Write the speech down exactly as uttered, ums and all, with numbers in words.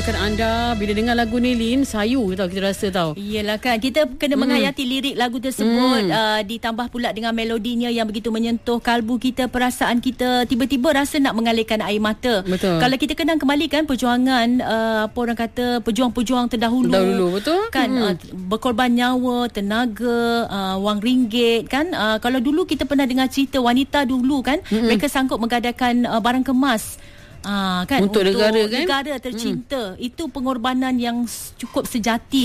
mendengarkan anda. Bila dengar lagu ni, Lin, sayu tau kita rasa tau. Iyalah kan, kita kena hmm. menghayati lirik lagu tersebut, hmm. uh, ditambah pula dengan melodinya yang begitu menyentuh kalbu kita, perasaan kita, tiba-tiba rasa nak mengalirkan air mata. Betul. Kalau kita kenang kembali kan perjuangan uh, apa orang kata pejuang-pejuang terdahulu, Dahulu, betul kan, hmm. uh, berkorban nyawa, tenaga, uh, wang ringgit kan. Uh, kalau dulu kita pernah dengar cerita wanita dulu kan, hmm. mereka sanggup menggadaikan uh, barang kemas. Ah, kan, untuk, untuk negara kan, negara tercinta. Hmm. Itu pengorbanan yang cukup sejati.